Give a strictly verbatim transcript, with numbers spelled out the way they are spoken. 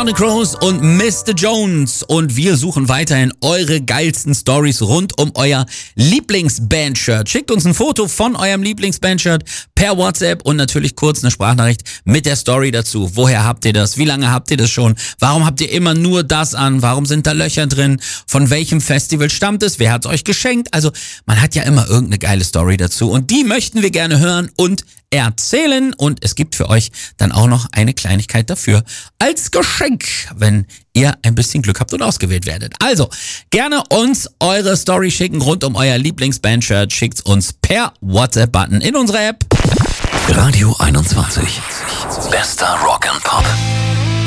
Counting Crows und Mister Jones und wir suchen weiterhin eure geilsten Stories rund um euer Lieblingsband-Shirt. Schickt uns ein Foto von eurem Lieblingsband-Shirt per WhatsApp und natürlich kurz eine Sprachnachricht mit der Story dazu. Woher habt ihr das? Wie lange habt ihr das schon? Warum habt ihr immer nur das an? Warum sind da Löcher drin? Von welchem Festival stammt es? Wer hat es euch geschenkt? Also man hat ja immer irgendeine geile Story dazu und die möchten wir gerne hören und erzählen und es gibt für euch dann auch noch eine Kleinigkeit dafür als Geschenk, wenn ihr ein bisschen Glück habt und ausgewählt werdet. Also, gerne uns eure Story schicken rund um euer Lieblingsband-Shirt. Schickt's uns per WhatsApp-Button in unsere App. Radio einundzwanzig. Bester Rock and Pop.